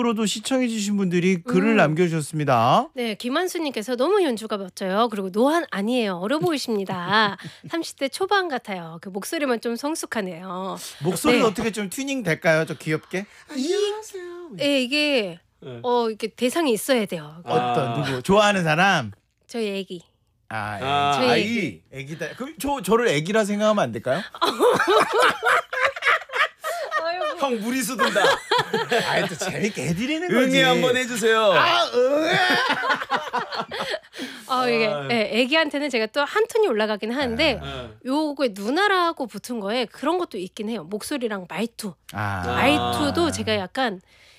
유튜브로도 시청해주신 분들이 글을 남겨주셨습니다. 네, 김한수님께서 너무 연주가 멋져요. 그리고 노안 아니에요. 어려 보이십니다. 30대 초반 같아요. 그 목소리만 좀 성숙하네요. 목소리가 네. 어떻게 좀 튜닝 될까요? 좀 귀엽게? 안녕하세요. 네, 이게 이게 대상이 있어야 돼요. 어떤 누구 좋아하는 사람? 저희 애기. 아, 저희 애기다. 그럼 저를 애기라 생각하면 안 될까요? 형 무리수 둔다. 아이 또 재밌게 해드리는 거지. 응애 한번 해주세요. 이게 애기한테는 제가 또 한 톤이 올라가긴 하는데 요거 누나라고 붙은 거에 그런 것도 있긴 해요. 목소리랑 말투. 말투도 제가 약간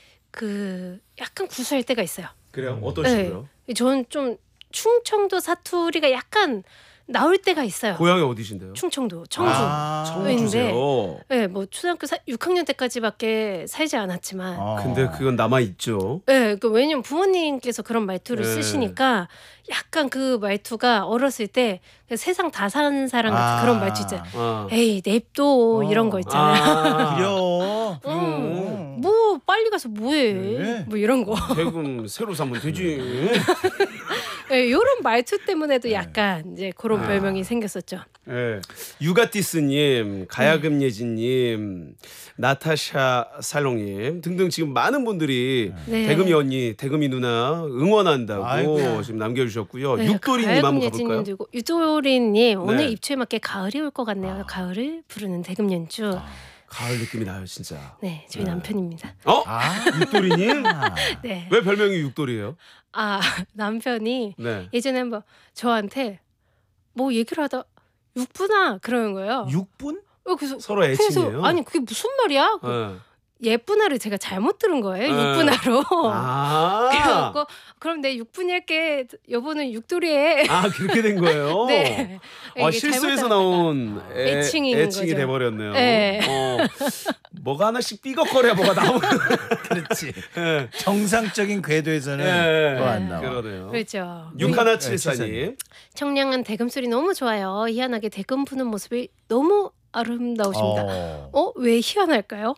구수할 때가 있어요. 그래요? 어떤 식으로? 저는 좀 충청도 사투리가 약간 나올 때가 있어요. 고향이 어디신데요? 충청도, 청주. 청주세요. 네, 뭐 초등학교 6학년 때까지밖에 살지 않았지만. 근데 그건 남아 있죠. 네, 왜냐면 부모님께서 그런 말투를 쓰시니까 약간 그 말투가 어렸을 때 세상 다 사는 사람 같은 그런 말투 있잖아요. 에이 냅둬 이런 거 있잖아요. 그려. 뭐 빨리 가서 뭐해? 뭐 이런 거. 대금 새로 사면 되지. 네, 이런 말투 때문에도 약간 이제 그런 별명이 생겼었죠. 네. 유가티스님, 가야금 예진님, 나타샤 살롱님 등등 지금 많은 분들이 대금이 언니, 대금이 누나 응원한다고 지금 남겨주셨고요. 육도리님 한번 가볼까요? 육도리님 오늘 입추에 맞게 가을이 올 것 같네요. 가을을 부르는 대금 연주. 가을 느낌이 나요, 진짜. 네, 저희 남편입니다. 육도리님? 네. 왜 별명이 육도리예요? 남편이 예전에 한번 저한테 뭐 얘기를 하다 육분아 그러는 거예요. 육분? 그래서 서로 애칭이에요? 아니 그게 무슨 말이야? 예쁘나를 제가 잘못 들은 거예요. 육분아로. 그래갖고 그럼 내 육분일게 여보는 육돌이에. 그렇게 된 거예요? 네. 실수해서 나온 애칭이 거죠. 돼버렸네요. 네. 뭐가 하나씩 삐걱거려 뭐가 나오는. 그렇지. 정상적인 궤도에서는 또 안 나와. 그러네요. 그렇죠. 6174님. 청량한 대금 소리 너무 좋아요. 희한하게 대금 부는 모습이 너무 아름다우십니다. 왜 희한할까요?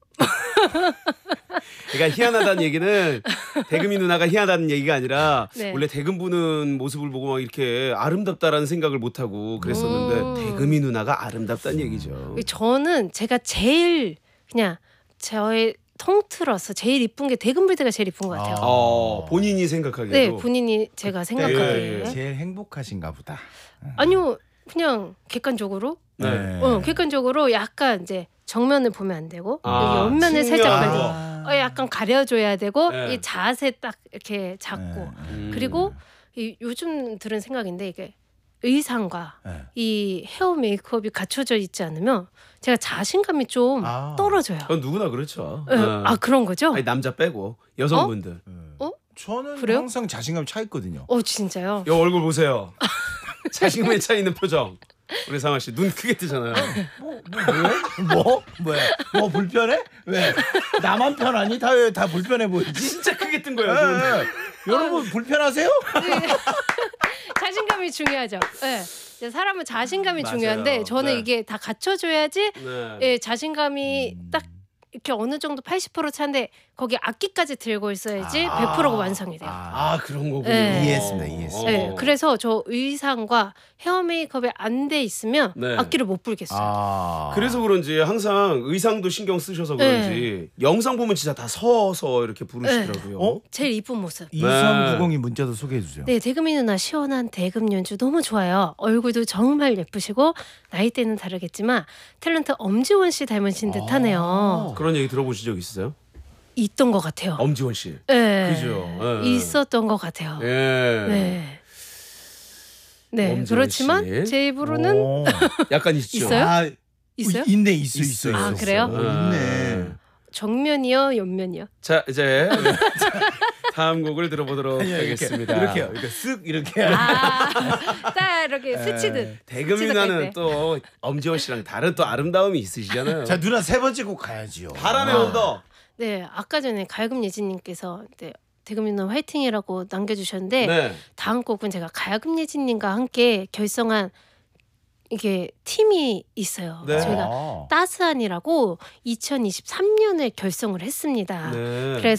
그러니까 희한하다는 얘기는 대금이 누나가 희한하다는 얘기가 아니라 원래 대금 부는 모습을 보고 막 이렇게 아름답다라는 생각을 못 하고 그랬었는데 대금이 누나가 아름답다는 얘기죠. 저는 제가 제일 그냥 저의 통틀어서 제일 이쁜 게 대금 불 때가 제일 이쁜 것 같아요. 본인이 생각하기에도. 네, 본인이 제가 생각하기에 제일 행복하신가 보다. 아니요, 그냥 객관적으로. 객관적으로 약간 이제 정면을 보면 안 되고 옆면을 살짝 약간 가려줘야 되고 이 자세 딱 이렇게 잡고 그리고 요즘 들은 생각인데 이게 의상과 이 헤어 메이크업이 갖춰져 있지 않으면 제가 자신감이 좀 떨어져요. 그건 누구나 그렇죠. 그런 거죠? 아니, 남자 빼고 여성분들. 저는 그래요? 항상 자신감 차 있거든요. 진짜요? 이 얼굴 보세요. 자신감에 차 있는 표정. 우리 상아 씨 눈 크게 뜨잖아요. 뭐 불편해? 왜? 나만 편하니? 다 불편해 보이지? 진짜 크게 뜬 거예요. 여러분 불편하세요? 자신감이 중요하죠. 네. 사람은 자신감이 중요한데 저는 이게 다 갖춰줘야지 자신감이 딱 이렇게 어느 정도 80% 차인데 거기 악기까지 들고 있어야지 100%가 완성이 돼요. 그런 거군요. 이해했습니다. 네, 그래서 저 의상과 헤어 메이크업이 안 돼 있으면 악기를 못 불겠어요. 그래서 그런지 항상 의상도 신경 쓰셔서 그런지 영상 보면 진짜 다 서서 이렇게 부르시더라고요. 제일 이쁜 모습. 2390이 문자도 소개해 주세요. 네, 대금이 누나 시원한 대금 연주 너무 좋아요. 얼굴도 정말 예쁘시고 나이대는 다르겠지만 탤런트 엄지원 씨 닮으신 듯하네요. 그런 얘기 들어보신 적 있으세요? 있던 것 같아요. 엄지원 씨. 네, 그죠. 있었던 것 같아요. 네, 그렇지만 씨. 제 입으로는 약간 있죠. 있어요? 있어요? 있어요. 그래요? 있네. 정면이요, 옆면이요? 자, 이제 다음 곡을 들어보도록 하겠습니다. 이렇게요. 쓱 이렇게. 딱 이렇게 스치듯. 대금이 누나는 또 엄지원 씨랑 다른 또 아름다움이 있으시잖아요. 자, 누나 세 번째 곡 가야지요. 바람의 언더. 네, 아까 전에 가야금 예진님께서 대금이 누나 화이팅이라고 남겨주셨는데 다음 곡은 제가 가야금 예진님과 함께 결성한 이게 팀이 있어요. 저희가 따스한이라고 2023년에 결성을 했습니다. 그래서